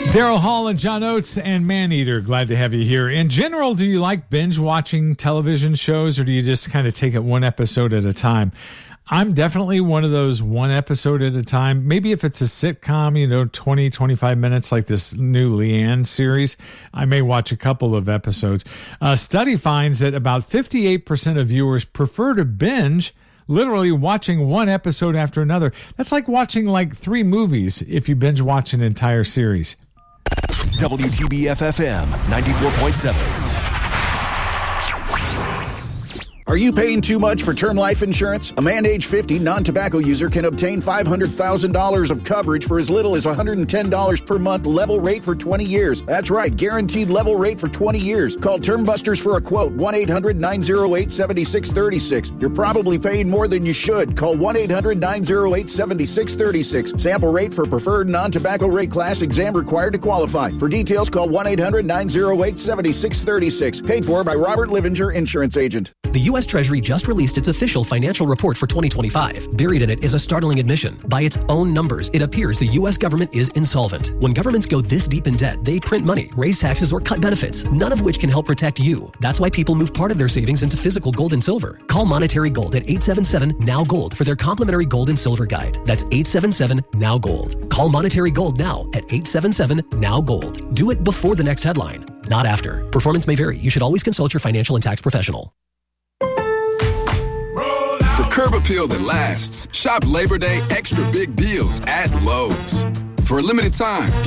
Daryl Hall and John Oates and Maneater, glad to have you here. In general, do you like binge watching television shows, or do you just kind of take it one episode at a time? I'm definitely one of those one episode at a time. Maybe if it's a sitcom, 20, 25 minutes like this new Leanne series, I may watch a couple of episodes. A study finds that about 58% of viewers prefer to binge, literally watching one episode after another. That's like watching like 3 movies if you binge watch an entire series. WTBF-FM 94.7. Are you paying too much for term life insurance? A man age 50 non-tobacco user can obtain $500,000 of coverage for as little as $110 per month, level rate for 20 years. That's right, guaranteed level rate for 20 years. Call Term Busters for a quote, 1-800-908-7636. You're probably paying more than you should. Call 1-800-908-7636. Sample rate for preferred non-tobacco rate class, exam required to qualify. For details, call 1-800-908-7636. Paid for by Robert Livinger, Insurance Agent. The U.S. Treasury just released its official financial report for 2025. Buried in it is a startling admission. By its own numbers, it appears the U.S. government is insolvent. When governments go this deep in debt, they print money, raise taxes, or cut benefits, none of which can help protect you. That's why people move part of their savings into physical gold and silver. Call Monetary Gold at 877-NOW-GOLD for their complimentary gold and silver guide. That's 877-NOW-GOLD. Call Monetary Gold now at 877-NOW-GOLD. Do it before the next headline, not after. Performance may vary. You should always consult your financial and tax professional. For curb appeal that lasts, shop Labor Day extra big deals at Lowe's. For a limited time,